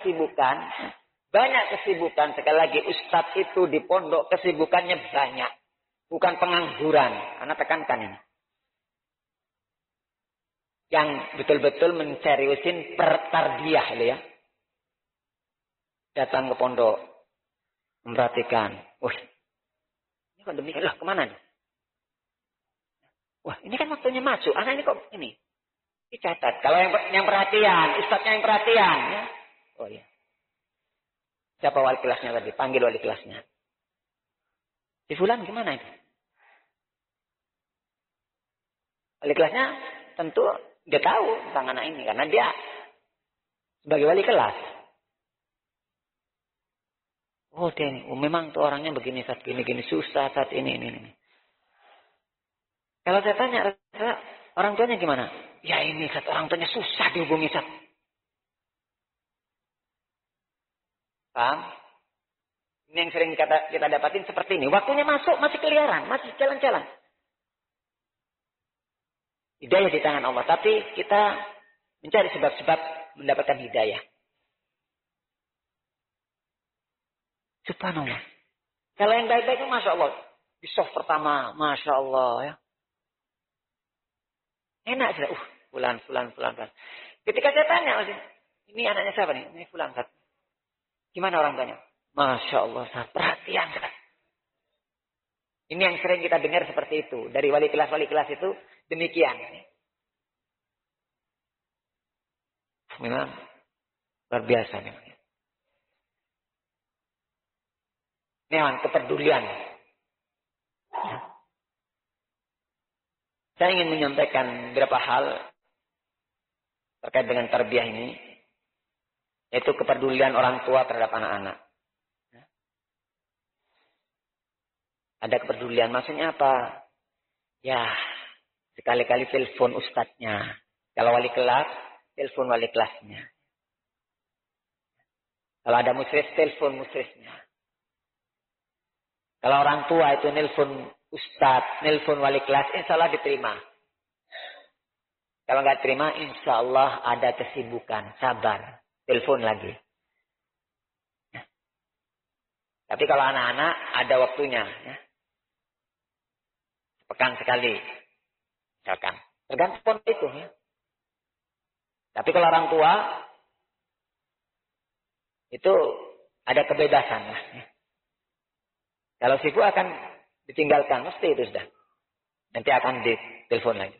kesibukan, banyak kesibukan. Sekali lagi, ustadz itu di pondok kesibukannya banyak. Bukan pengangguran. Karena tekankan ini. Yang betul-betul menseriusin pertarbiyah ya. Datang ke pondok, memperhatikan. Wah, ini kok demikian? Lah, kemana nih? Wah, ini kan waktunya masuk. Anak ini kok ini? Dicatat. Kalau yang perhatian, ustadznya yang perhatian. Ya. Oh iya. Siapa wali kelasnya tadi? Panggil wali kelasnya. Si fulan gimana itu? Wali kelasnya tentu dia tahu tentang anak ini. Karena dia sebagai wali kelas. Oh dia ini, memang tuh orangnya begini, saat gini, susah, saat ini. Kalau saya tanya, orang tuanya gimana? Ya ini, saat orang tuanya susah dihubungi, saat. Paham? Ini yang sering kita dapatin seperti ini. Waktunya masuk, masih keliaran, masih jalan-jalan. Hidayah di tangan Allah. Tapi kita mencari sebab-sebab mendapatkan hidayah. Subhanallah. Kalau yang baik-baik itu Masya Allah. Di soft pertama, Masya Allah ya. Enak sudah. Fulan. Ketika saya tanya, ini anaknya siapa nih? Ini fulan. Gimana orang tuanya? Masya Allah, perhatian. Ini yang sering kita dengar seperti itu. Dari wali kelas itu demikian. Memang luar biasa memang. Memang kepedulian. Saya ingin menyampaikan beberapa hal terkait dengan tarbiyah ini. Yaitu kepedulian orang tua terhadap anak-anak. Ada kepedulian. Maksudnya apa? Ya, sekali-kali telepon ustadznya. Kalau wali kelas, telepon wali kelasnya. Kalau ada musris, telepon musrisnya. Kalau orang tua itu nelpon ustadz, nelpon wali kelas, insya Allah diterima. Kalau nggak terima, insya Allah ada kesibukan, sabar, telepon lagi. Tapi kalau anak-anak ada waktunya, ya. Pekan sekali, misalkan. Tergantung itu. Ya. Tapi kalau orang tua, itu ada kebebasan. Ya. Kalau sibuk akan ditinggalkan, mesti itu sudah. Nanti akan ditelepon lagi.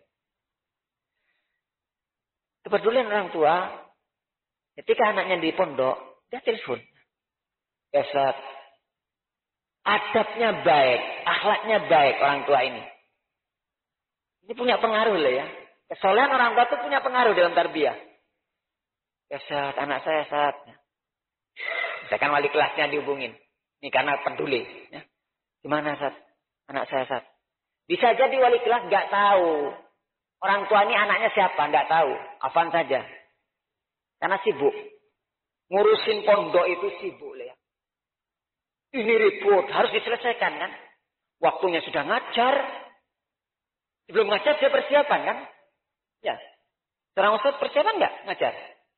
Kepedulian orang tua, ketika anaknya di pondok, dia telepon. Biasa, adabnya baik, akhlaknya baik orang tua ini. Ini punya pengaruh loh ya. Kesolehan orang tua itu punya pengaruh dalam tarbiyah. Biasa, anak saya saat. Misalkan wali kelasnya dihubungin. Ini karena peduli. Ya. Gimana Sat? Anak saya Sat. Bisa jadi wali kelas nggak tahu. Orang tua ini anaknya siapa? Nggak tahu. Apaan saja. Karena sibuk. Ngurusin pondok itu sibuk. Ya. Ini ribut. Harus diselesaikan kan. Waktunya sudah ngajar. Sebelum ngajar dia persiapan kan. Ya. Seorang ustaz persiapan nggak ngajar?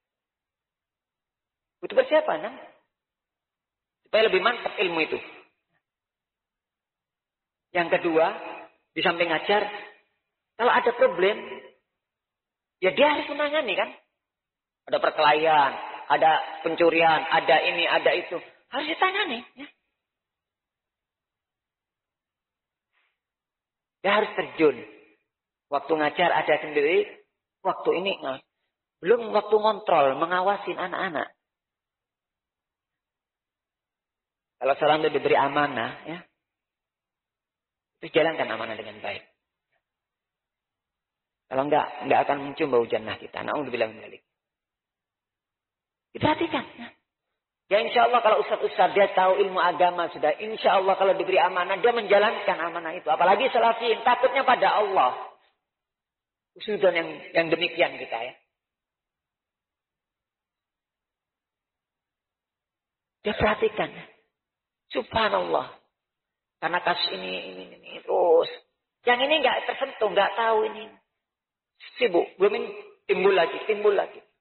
Butuh persiapan kan. Supaya lebih mantap ilmu itu. Yang kedua, di samping ngajar, kalau ada problem, ya dia harus menangani kan. Ada perkelahian, ada pencurian, ada ini, ada itu. Harus ditangani. Ya. Dia harus terjun. Waktu ngajar ada sendiri, waktu ini, belum waktu ngontrol, mengawasin anak-anak. Kalau seorang itu diberi amanah, ya. Terus jalankan amanah dengan baik. Kalau enggak akan muncul bau jannah kita. Na'udzubillah min dzalik. Diperhatikan. Ya insya Allah kalau ustaz-ustaz dia tahu ilmu agama sudah. Insya Allah kalau diberi amanah dia menjalankan amanah itu. Apalagi salafiyin. Takutnya pada Allah. Usudan yang demikian kita ya. Dia perhatikan. Subhanallah. Karena kasus ini terus. Yang ini nggak tersentuh, nggak tahu ini. Sibuk, belum timbul lagi.